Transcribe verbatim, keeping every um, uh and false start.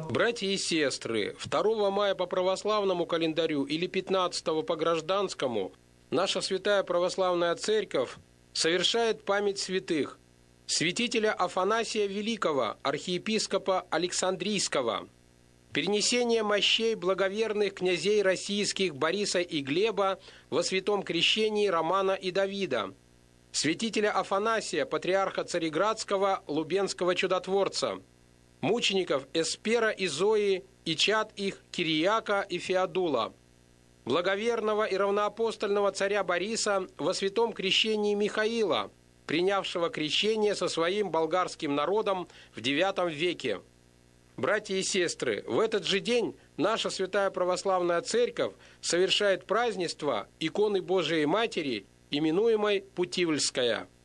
Братья и сестры, второго мая по православному календарю или пятнадцатого по гражданскому наша Святая Православная Церковь совершает память святых: святителя Афанасия Великого, архиепископа Александрийского, перенесение мощей благоверных князей российских Бориса и Глеба во святом крещении Романа и Давида, святителя Афанасия, патриарха Цареградского, Лубенского чудотворца, мучеников Эспера и Зои и чад их Кириака и Феодула, благоверного и равноапостольного царя Бориса во святом крещении Михаила, принявшего крещение со своим болгарским народом в девятом веке. Братья и сестры, в этот же день наша Святая Православная Церковь совершает празднество иконы Божией Матери, именуемой Путивльская.